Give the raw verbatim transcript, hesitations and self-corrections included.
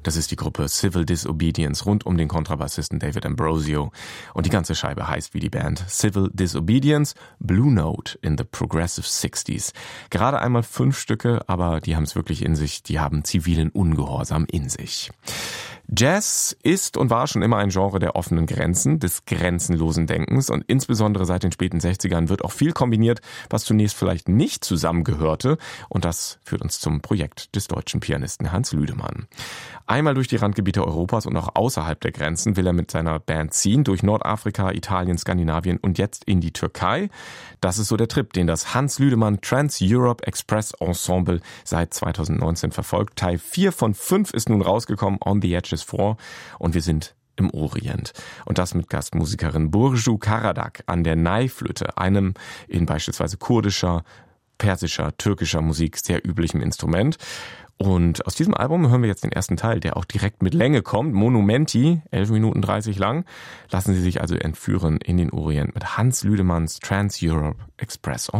Das ist die Gruppe Civil Disobedience rund um den Kontrabassisten David Ambrosio. Und die ganze Scheibe heißt wie die Band Civil Disobedience, Blue Note in the Progressive sixties. Gerade einmal fünf Stücke, aber die haben es wirklich in sich, die haben zivilen Ungehorsam in sich. Jazz ist und war schon immer ein Genre der offenen Grenzen, des grenzenlosen Denkens und insbesondere seit den späten sechzigern wird auch viel kombiniert, was zunächst vielleicht nicht zusammengehörte und das führt uns zum Projekt des deutschen Pianisten Hans Lüdemann. Einmal durch die Randgebiete Europas und auch außerhalb der Grenzen will er mit seiner Band ziehen, durch Nordafrika, Italien, Skandinavien und jetzt in die Türkei. Das ist so der Trip, den das Hans Lüdemann Trans-Europe Express Ensemble seit zweitausendneunzehn verfolgt. Teil vier von fünf ist nun rausgekommen, On the Edges vor und wir sind im Orient. Und das mit Gastmusikerin Burcu Karadağ an der Ney-Flöte, einem in beispielsweise kurdischer, persischer, türkischer Musik sehr üblichem Instrument. Und aus diesem Album hören wir jetzt den ersten Teil, der auch direkt mit Länge kommt. Monumenti, elf Minuten dreißig lang. Lassen Sie sich also entführen in den Orient mit Hans Lüdemanns Trans-Europe Express Ensemble.